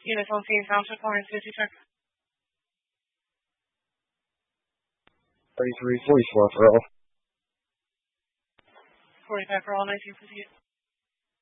Units on scene, Township, Florence, 50 check. 33, 44 for all. 45 for all, 1958.